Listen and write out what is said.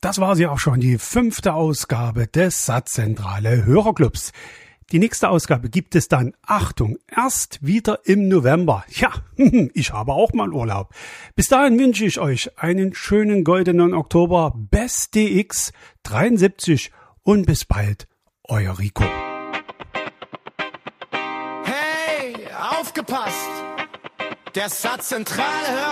das war sie auch schon, die 5. Ausgabe des Satzzentrale Hörerclubs. Die nächste Ausgabe gibt es dann, Achtung, erst wieder im November. Ja, ich habe auch mal Urlaub. Bis dahin wünsche ich euch einen schönen goldenen Oktober. Best DX 73 und bis bald, euer Rico. Hey, aufgepasst! Der Satzzentrale